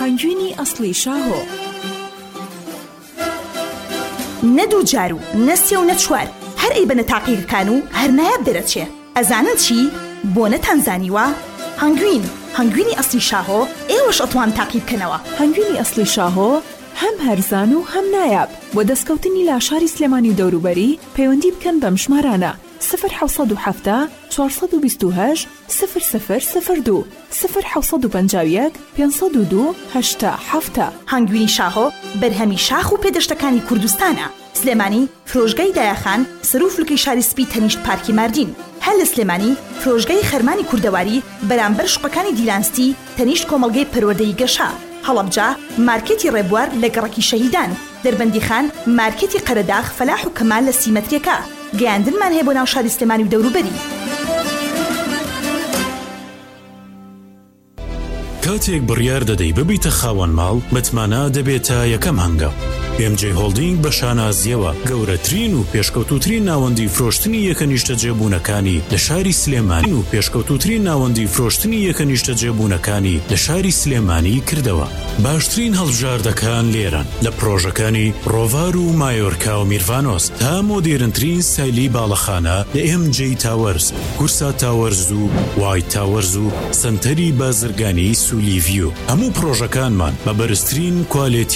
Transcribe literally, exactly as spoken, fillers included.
هەنگوینی ئەسڵی شاهۆ. نەدوو جار و نەسێ و نەچوار هەر ئەی بەنە تاقیقەکان و هەر نایاب دەرەچێ. ئەزانن چی؟ بۆ نەتانزانیوە هەنگوین هەنگوینی ئەسڵی شاهۆ ئێوەش ئەتوان تاقی بکەنەوە. هەنگوینی ئەسڵی شاهۆ هەم هەرزان و هەم نایاب. بۆ دەستکەوتنی لاشاری سلێمانی و دەوروبەری پەیوەندی بکەن بەم ژمارانە صفر حوصد و حەفتا چوارسەد و بیست و هەشت صفر صفر صفر دو صفر حوصد و پەنجا و یەک پێنجسەد و دوو هەشتا حەفتا. هەنگوینی شاهۆ بەرهەمی شاخ و پێدەشتەکانی کوردستانە. سلێمانی فرۆژگای دایەخان سەروفلکەی شاری سپی تەنیشت پارکی ماردین. هەل لە سلێمانی فرۆژگای خەرمانی کوردەواری بەرامبەر شوقەکانی دیلانستی تەنیشت کۆمەڵگەی پەروەردەی گەشا. هەڵەبجا مارکێتی ڕێبوار لە گەڕەکی شەهیدان. دەربەندی خان مارکێتی قەرەداغ فەلاح و کەمال لە سیمەتریەکە. گەیاندنمان هەیە بۆ ناو شاری سلێمانی و دەوروبەری. کاتێک بڕیار دەدەی ببیتە خاوەن ماڵ متمانە دەبێتە یەکەم هەنگاو. پێم جێ هۆڵدینگ بە شانازیەوە گەورەترین و پێشکەوتوترین ناوەندی فرۆشتنی یەکەنیشتە جێبوونەکانی لە شاری سلێمانی و پێشکەوتوترین ناوەندی فرۆشتنی یەکەنیشتە جێبوونەکانی لە شاری سلێمانی کردەوە. باشترین هەڵبژاردەکان لێرن لە پرۆژەکانی ڕۆڤار و مایۆرکا و میرڤانۆس تا مۆدێرنترین سایلی باڵەخانە لە ئێم جێ تاوەرز، کورسا تاوەرز و وایت تاوەرز و سنتەری بازرگانی سولیڤیو. هەموو پرۆژەکانمان بە بەرزترین کواڵێتی